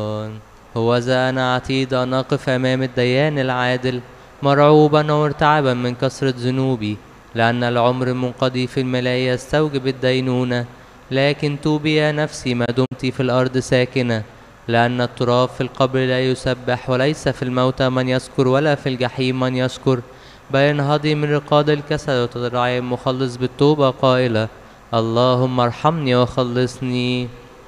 هو ذا أنا عتيد أن أقف أمام الديان العادل مرعوبا ومرتعبا من كثرة ذنوبي، لأن العمر المنقضي في الملاهي يستوجب الدينونة. لكن توبي يا نفسي ما دمت في الأرض ساكنة، لأن التراب في القبر لا يسبح، وليس في الموتى من يذكر، ولا في الجحيم من يشكر. بل انهضي من رقاد الكسل وتضرعي المخلص بالتوبة قائلة: اللهم ارحمني وخلصني.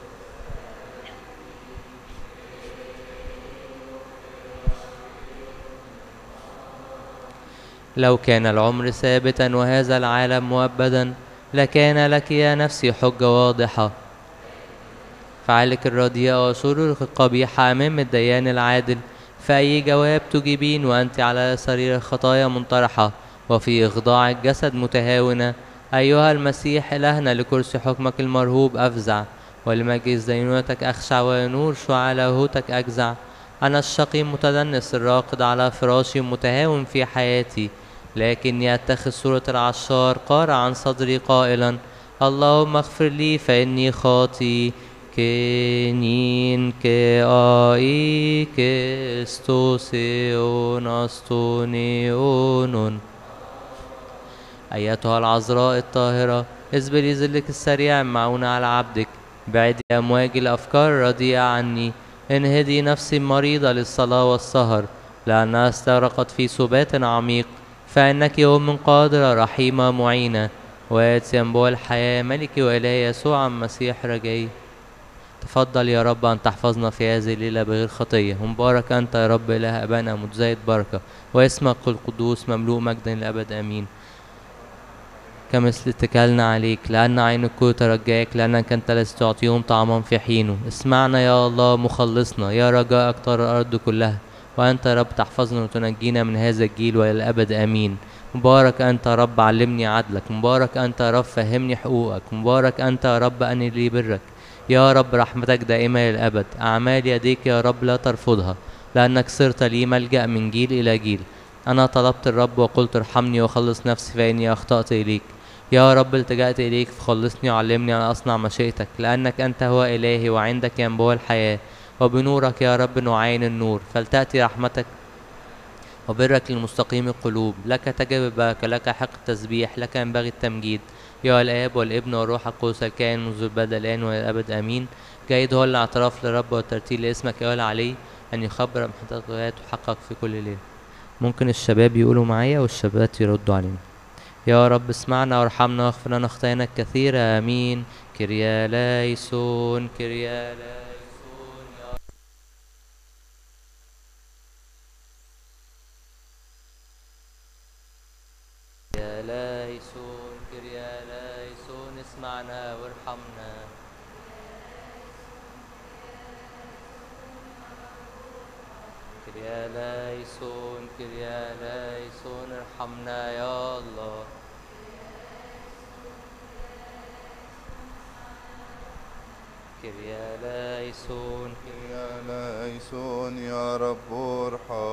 لو كان العمر ثابتا وهذا العالم مؤبدا، لكان لك يا نفسي حجة واضحة. فعلك الرديئة وسرورك القبيحة أمام الديان العادل، فأي جواب تجيبين وأنت على سرير الخطايا منطرحة، وفي إخضاع الجسد متهاونة؟ أيها المسيح إلهنا، لكرسي حكمك المرهوب أفزع، ولمجلس دينونتك أخشع، ولنور شعاع لاهوتك أجزع. أنا الشقي متدنس الراقد على فراشي متهاون في حياتي، لكني أتخذ صورة العشار قارع عن صدري قائلا: اللهم اغفر لي فإني خاطي. كنين كأي كستوسيون أستونيون. أيتها العذراء الطاهرة، اثبري ظلك السريع معونة على عبدك، بعدي أمواج الأفكار الرديئة عني، انهدي نفسي المريضة للصلاة والسهر، لأنها استغرقت في سبات عميق. فإنك أم قادرة رحيمة معينة، وآتي أنبوع الحياة ملكي وإلهي يسوع المسيح رجائي. تفضل يا رب أن تحفظنا في هذه الليلة بغير خطية، ومبارك أنت يا رب إله أبانا متزايد بركة، واسمك القدوس مملوء مجدا للأبد آمين. كمثل اتكالنا عليك، لأن عين الكل ترجاك، لأنك أنت الذي تعطيهم طعاما في حينه. اسمعنا يا الله مخلصنا، يا رجاء أكتر الأرض كلها، وأنت يا رب تحفظنا وتنجينا من هذا الجيل وإلى الأبد آمين. مبارك أنت يا رب علمني عدلك، مبارك أنت يا رب فهمني حقوقك، مبارك أنت يا رب أني لي برك. يا رب رحمتك دائمة للأبد، أعمال يديك يا رب لا ترفضها، لأنك صرت لي ملجأ من جيل إلى جيل. أنا طلبت الرب وقلت ارحمني وخلص نفسي، فإني أخطأت إليك. يا رب التجأت إليك فخلصني وعلمني أن أصنع مشيئتك، لأنك أنت هو إلهي، وعندك ينبوع الحياة، وبنورك يا رب نعاين النور. فلتأتي رحمتك وبرك للمستقيم القلوب، لك تجب البركة، لك حق التسبيح، لك ينبغي التمجيد. يا الآب والابن والروح القدس الكائن منذ البدء الآن وإلى الأبد آمين. جيد هو الاعتراف للرب والترتيل لاسمك يا العلي، أن يخبر محتويات وحقك في كل ليلة. ممكن الشباب يقولوا معايا والشابات يردوا علينا. يا رب اسمعنا وارحمنا واغفر لنا خطايانا الكثيرة آمين. كريا لايسون كريا لايسون يا لايسون كريا لايسون، اسمعنا وارحمنا. كريا لايسون كريا لايسون، ارحمنا يا الله. كريا لايسون كريا لايسون يا رب ارحم.